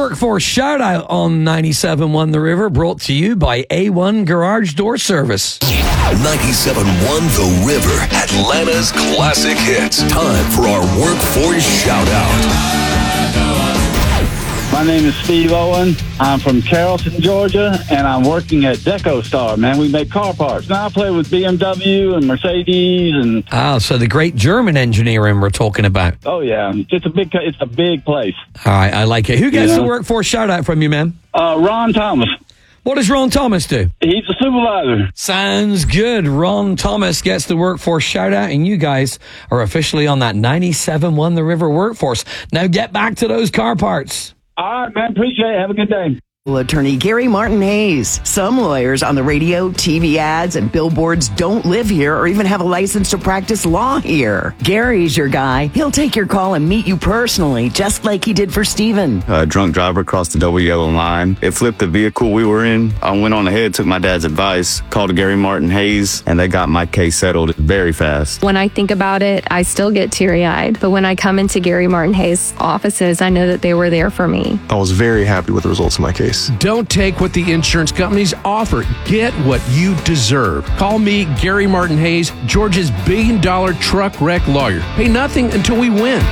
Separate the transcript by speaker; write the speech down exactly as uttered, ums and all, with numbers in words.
Speaker 1: Workforce Shout Out on ninety-seven point one The River, brought to you by A one Garage Door Service.
Speaker 2: ninety-seven point one The River, Atlanta's classic hits. Time for our Workforce Shout Out.
Speaker 3: My name is Steve Owen. I'm from Carrollton, Georgia, and I'm working at DecoStar, man. We make car parts. Now I play with B M W and Mercedes and...
Speaker 1: Ah, so the great German engineering we're talking about.
Speaker 3: Oh, yeah. It's a big, it's a big place.
Speaker 1: All right, I like it. Who gets
Speaker 3: You know?
Speaker 1: the Workforce Shout Out from you, man?
Speaker 3: Uh, Ron Thomas.
Speaker 1: What does Ron Thomas do?
Speaker 3: He's a supervisor.
Speaker 1: Sounds good. Ron Thomas gets the Workforce Shout Out, and you guys are officially on that ninety-seven point one The River Workforce. Now get back to those car parts.
Speaker 3: All right, man. Appreciate it. Have a good day.
Speaker 4: Attorney Gary Martin Hayes. Some lawyers on the radio, T V ads, and billboards don't live here or even have a license to practice law here. Gary's your guy. He'll take your call and meet you personally, just like he did for Steven.
Speaker 5: A drunk driver crossed the double yellow line. It flipped the vehicle we were in. I went on ahead, took my dad's advice, called Gary Martin Hayes, and they got my case settled very fast.
Speaker 6: When I think about it, I still get teary-eyed. But when I come into Gary Martin Hayes' offices, I know that they were there for me.
Speaker 7: I was very happy with the results of my case.
Speaker 8: Don't take what the insurance companies offer. Get what you deserve. Call me, Gary Martin Hayes, Georgia's billion dollar truck wreck lawyer. Pay nothing until we win.